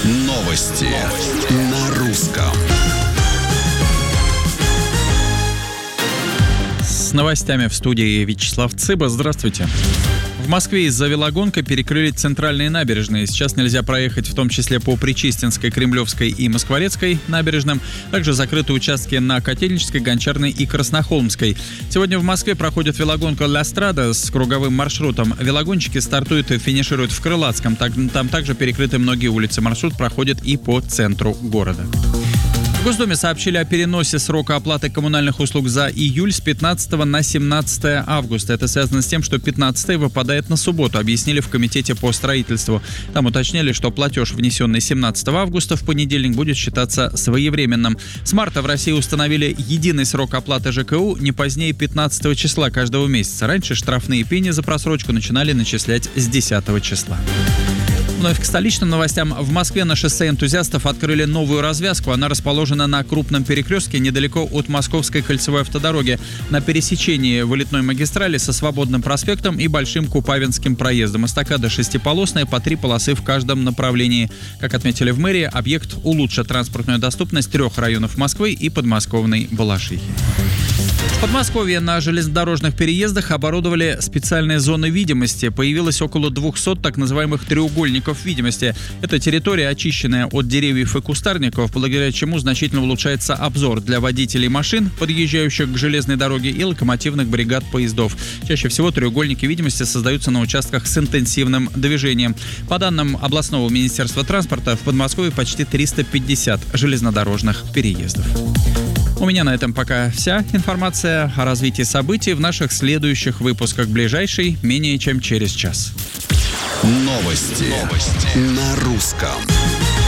Новости на русском. С новостями в студии Вячеслав Цыба. Здравствуйте. В Москве из-за велогонка перекрыли центральные набережные. Сейчас нельзя проехать в том числе по Причистинской, Кремлевской и Москворецкой набережным. Также закрыты участки на Котельнической, Гончарной и Краснохолмской. Сегодня в Москве проходит велогонка «Ля Страда» с круговым маршрутом. Велогонщики стартуют и финишируют в Крылатском. Там также перекрыты многие улицы. Маршрут проходит и по центру города. В Госдуме сообщили о переносе срока оплаты коммунальных услуг за июль с 15 на 17 августа. Это связано с тем, что 15 выпадает на субботу, объяснили в Комитете по строительству. Там уточнили, что платеж, внесенный 17 августа в понедельник, будет считаться своевременным. С марта в России установили единый срок оплаты ЖКУ не позднее 15 числа каждого месяца. Раньше штрафные пени за просрочку начинали начислять с 10 числа. Вновь к столичным новостям. В Москве на шоссе Энтузиастов открыли новую развязку. Она расположена на крупном перекрестке недалеко от Московской кольцевой автодороги, на пересечении вылетной магистрали со Свободным проспектом и Большим Купавинским проездом. Эстакада шестиполосная, по 3 полосы в каждом направлении. Как отметили в мэрии, объект улучшит транспортную доступность 3 районов Москвы и подмосковной Балашихи. В Подмосковье на железнодорожных переездах оборудовали специальные зоны видимости. Появилось около 200 так называемых треугольников видимости. Это территория, очищенная от деревьев и кустарников, благодаря чему значительно улучшается обзор для водителей машин, подъезжающих к железной дороге, и локомотивных бригад поездов. Чаще всего треугольники видимости создаются на участках с интенсивным движением. По данным областного министерства транспорта, в Подмосковье почти 350 железнодорожных переездов. У меня на этом пока вся информация о развитии событий в наших следующих выпусках. Ближайший менее чем через час. Новости на русском.